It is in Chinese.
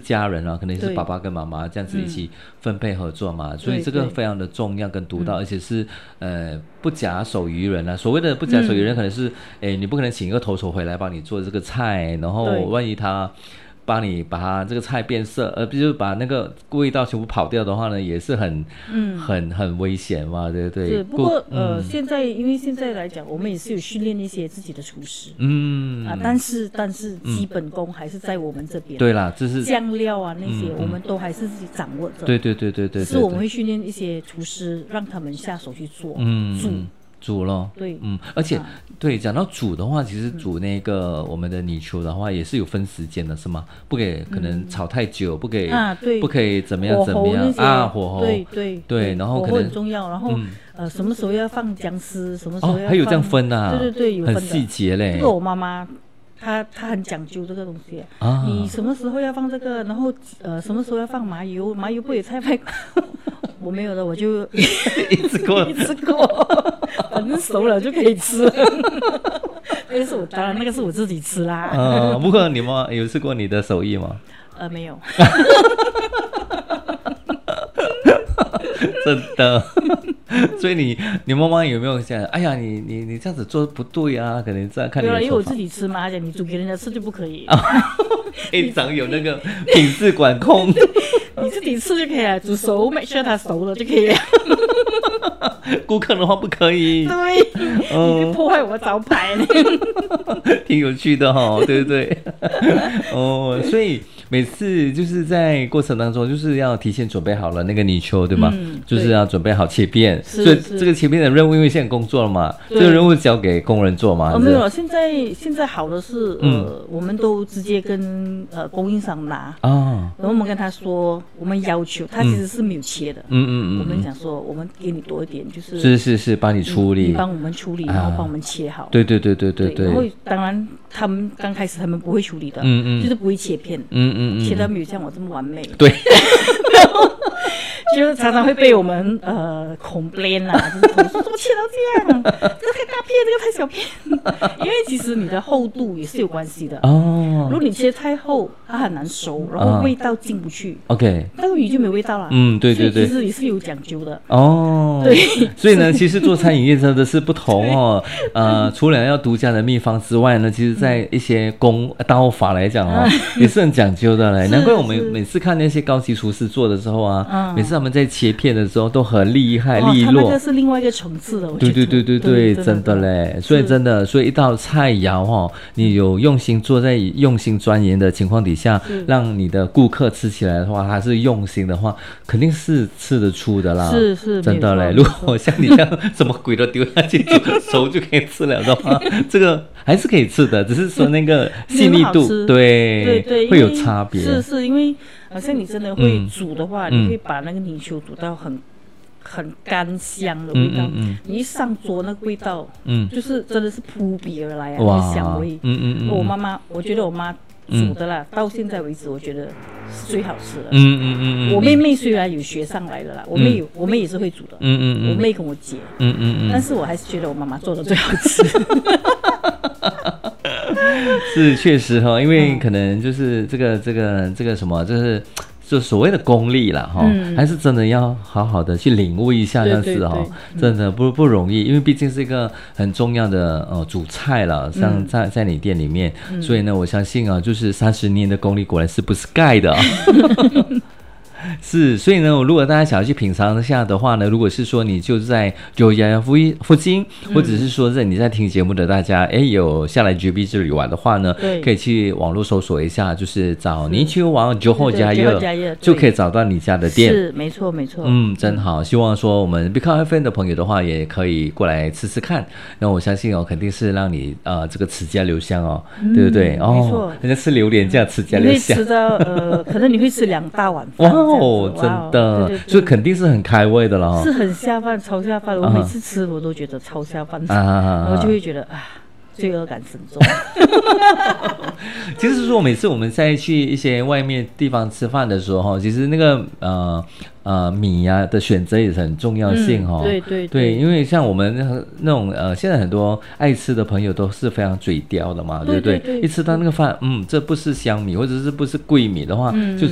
家人啊，可能是爸爸跟妈妈这样子一起分配合作嘛，所以这个非常的重要跟独到，而且是不假手于人啊。所谓的不假手于人，可能是你不可能请一个投手回来帮你做这个菜，然后万一他帮你把它这个菜变色，就是把那个味道全部跑掉的话呢，也是很危险嘛，对不对？ 是，不过现在因为现在来讲，我们也是有训练一些自己的厨师，但是基本功还是在我们这边。 对啦，这是酱料啊那些，我们都还是自己掌握着。 对， 是我们会训练一些厨师，让他们下手去做， 煮咯， 对， 而且对，讲到煮的话，其实煮那个我们的泥鳅的话，也是有分时间的，是吗？不给可能炒太久，不给不可以怎么样火候，对，然后可能火候很重要，然后什么时候要放姜丝，什么时候要放， 还有这样分啊？ 对，有分的， 很细节嘞。 这个我妈妈她很讲究这个东西你什么时候要放这个，然后什么时候要放麻油不也太快。我没有的，我就一次过， 反正熟了就可以吃了。当然那个是我自己吃啦。 不过你妈有试过你的手艺吗？ 没有。 真的。所以你妈妈有没有想，哎呀，你这样子做不对啊？可能在看你的手法。 因为我自己吃嘛，她讲你煮给人家吃就不可以。 非常有那个品质管控。 你自己吃就可以了，煮熟 make sure 它熟了就可以了。 顾客的话不可以。 对，你破坏我的招牌。 挺有趣的对不对？所以每次就是在过程当中，就是要提前准备好了那个泥鳅，对吗？就是要准备好切片，所以这个切片的任务，因为现在工作了嘛，这个任务交给工人做嘛。 没有，现在好的是我们都直接跟供应商拿然后我们跟他说，我们要求他其实是没有切的，我们讲说我们给你多一点， 是帮你处理， 你帮我们处理，然后帮我们切好。 对。 然后当然他们刚开始他们不会处理的，就是不会切片，切到没有像我这么完美。 对。 就是常常会被我们complain 就是投诉怎么切到这样，这个太大片，这个太小片。因为其实你的厚度也是有关系的如果你切太厚，它很难熟，然后味道进不去。 OK， 那个鱼就没味道了。 对。 其实也是有讲究的。 对。所以呢，其实做餐饮业真的是不同除了要独家的秘方之外呢，其实在一些刀法来讲也是很讲究的嘞。难怪我们每次看那些高级厨师做的时候每次他们在切片的时候都很厉害利落。 他那个是另外一个层次的，我觉得。对，真的嘞。所以一道菜肴你有用心做，在用心钻研的情况底下，让你的顾客吃起来的话，他是用心的话，肯定是吃得出的啦。 是真的嘞。如果像你这样什么鬼都丢下去煮熟就可以吃了的话，这个还是可以吃的，只是说那个细腻度对会有差别。 是因为好像你真的会煮的话，你会把那个泥鳅煮到很干香的味道，你一上桌那个味道，就是真的是扑鼻而来那个香味。我觉得我妈煮的啦，到现在为止我觉得是最好吃的。我妹妹虽然有学上来的啦，我妹也是会煮的。我妹跟我姐。但是我还是觉得我妈妈做的最好吃。 是确实因为可能就是这个什么，就所谓的功力啦还是真的要好好的去领悟一下这样子真的不容易，因为毕竟是一个很重要的主菜了，像在你店里面，所以呢，我相信就是30年的功力果然是不是盖的是，所以呢，如果大家想要去品尝一下的话呢，如果是说你就在911附近，或者是说你在听节目的大家有下来 GB 这里玩的话呢，可以去网络搜索一下，就是找泥鳅王酒后家业，就可以找到你家的店。 是，没错。 真好。希望说我们 Become FM 的朋友的话，也可以过来吃吃看。那我相信肯定是让你这个齿颊留香对不对？ 没错。 人家吃榴莲这样齿颊留香， 你会吃到可能你会吃2大碗饭。 真的，所以肯定是很开胃的了。 是很下饭，超下饭。我每次吃我都觉得超下饭，我就会觉得罪恶感深重。 其实说每次我们在去一些外面地方吃饭的时候其实那个米的选择也是很重要性对，因为像我们那种现在很多爱吃的朋友都是非常嘴刁的嘛，对不对？一吃到那个饭这不是香米或者是不是桂米的话就